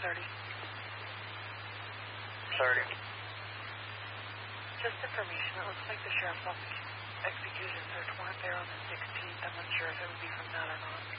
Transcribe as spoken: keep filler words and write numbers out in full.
thirty. thirty. Just information, it looks like the sheriff's office executed a search warrant there on the sixteenth. I'm not sure if it would be from that or not.